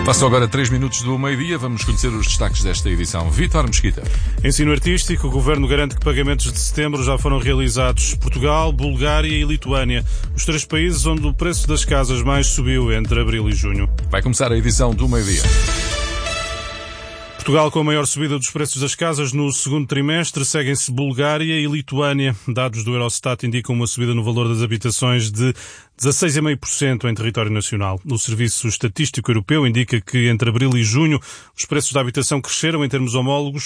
Passam agora 3 minutos do meio-dia. Vamos conhecer os destaques desta edição. Vítor Mesquita. Ensino artístico. O Governo garante que pagamentos de setembro já foram realizados. Portugal, Bulgária e Lituânia. Os 3 países onde o preço das casas mais subiu entre abril e junho. Vai começar a edição do meio-dia. Portugal com a maior subida dos preços das casas no segundo trimestre, seguem-se Bulgária e Lituânia. Dados do Eurostat indicam uma subida no valor das habitações de 16,5% em território nacional. O Serviço Estatístico Europeu indica que entre abril e junho os preços da habitação cresceram em termos homólogos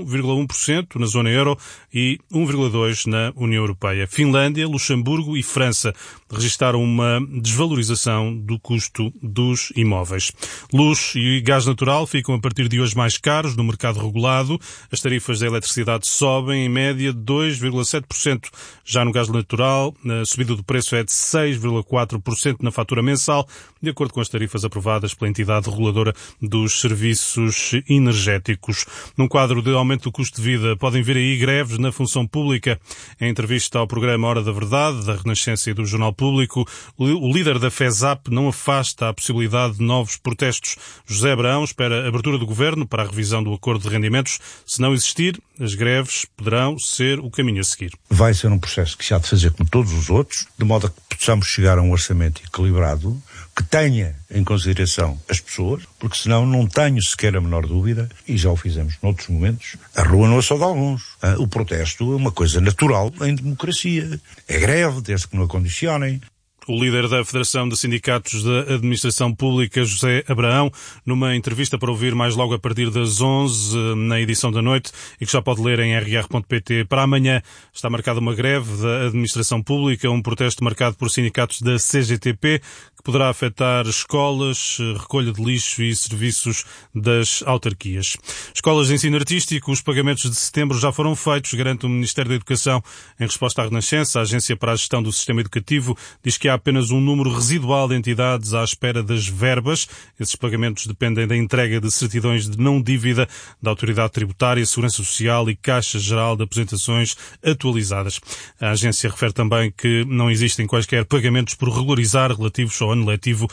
1,1% na zona euro e 1,2% na União Europeia. Finlândia, Luxemburgo e França registaram uma desvalorização do custo dos imóveis. Luz e gás natural ficam a partir de hoje mais caros no mercado regulado. As tarifas da eletricidade sobem em média de 2,7%. Já no gás natural, a subida do preço é de 6,4% na fatura mensal, de acordo com as tarifas aprovadas pela entidade reguladora dos serviços energéticos. Num quadro de aumento do custo de vida, podem vir aí greves na função pública. Em entrevista ao programa Hora da Verdade, da Renascença e do Jornal Público, o líder da FESAP não afasta a possibilidade de novos protestos. José Abraão espera a abertura do Governo para a revisão do acordo de rendimentos. Se não existir, as greves poderão ser o caminho a seguir. Vai ser um processo que se há de fazer como todos os outros, de modo a que possamos chegar a um orçamento equilibrado, que tenha em consideração as pessoas, porque senão não tenho sequer a menor dúvida, e já o fizemos noutros momentos, a rua não é só de alguns. O protesto é uma coisa natural em democracia. É greve, desde que não a condicionem. O líder da Federação de Sindicatos da Administração Pública, José Abraão, numa entrevista para ouvir mais logo a partir das 11 na edição da noite e que já pode ler em rr.pt. Para amanhã está marcada uma greve da Administração Pública, um protesto marcado por sindicatos da CGTP, que poderá afetar escolas, recolha de lixo e serviços das autarquias. Escolas de ensino artístico, os pagamentos de setembro já foram feitos, garante o Ministério da Educação. Em resposta à Renascença, a Agência para a Gestão do Sistema Educativo diz que há apenas um número residual de entidades à espera das verbas. Esses pagamentos dependem da entrega de certidões de não dívida da Autoridade Tributária, Segurança Social e Caixa Geral de Apresentações atualizadas. A agência refere também que não existem quaisquer pagamentos por regularizar relativos ao ano letivo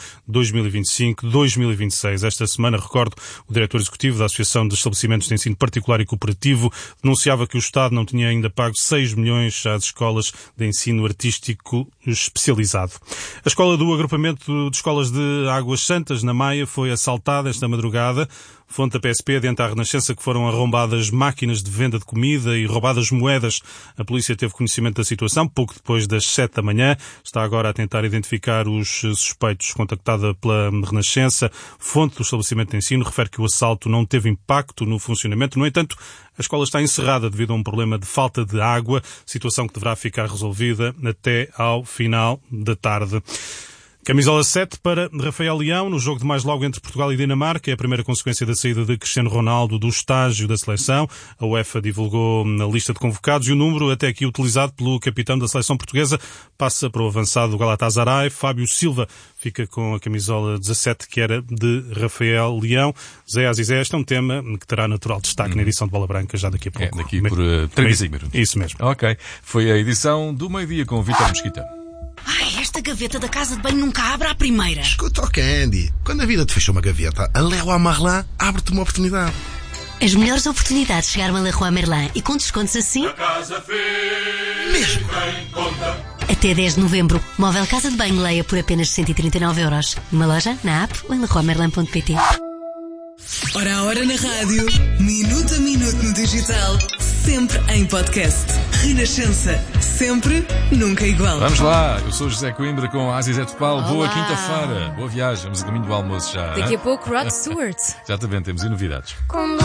2025-2026. Esta semana, recordo, o diretor executivo da Associação de Estabelecimentos de Ensino Particular e Cooperativo denunciava que o Estado não tinha ainda pago 6 milhões às escolas de ensino artístico especializado. A escola do agrupamento de escolas de Águas Santas, na Maia, foi assaltada esta madrugada. Fonte da PSP adianta à Renascença que foram arrombadas máquinas de venda de comida e roubadas moedas. A polícia teve conhecimento da situação pouco depois das 7 da manhã. Está agora a tentar identificar os suspeitos. Contactada pela Renascença, fonte do estabelecimento de ensino refere que o assalto não teve impacto no funcionamento. No entanto, a escola está encerrada devido a um problema de falta de água, situação que deverá ficar resolvida até ao final da tarde. Camisola 7 para Rafael Leão, no jogo de mais logo entre Portugal e Dinamarca. É a primeira consequência da saída de Cristiano Ronaldo do estágio da seleção. A UEFA divulgou a lista de convocados e o número até aqui utilizado pelo capitão da seleção portuguesa passa para o avançado do Galatasaray. Fábio Silva fica com a camisola 17, que era de Rafael Leão. Zé Azizé, este é um tema que terá natural destaque na edição de Bola Branca já daqui a pouco. Daqui por 35 minutos. Isso mesmo. Ok. Foi a edição do meio-dia com o Vítor Mesquita. Ai, esta gaveta da casa de banho nunca abre à primeira. Escuta, Candy, quando a vida te fechou uma gaveta, a Leroy Merlin abre-te uma oportunidade. As melhores oportunidades chegaram a Leroy Merlin e com descontos assim... A casa fez Mesmo? em conta. Até 10 de novembro, móvel casa de banho Leia por apenas 139€. Numa loja, na app ou em leroymerlin.pt. Hora a hora na rádio, minuto a minuto no digital, sempre em podcast. Renascença, sempre, nunca igual. Vamos lá, eu sou José Coimbra com a Azizé Topal. Olá. Boa quinta-feira, boa viagem, vamos a caminho do almoço já. Daqui a pouco, Rod Stewart. Exatamente, temos aí novidades.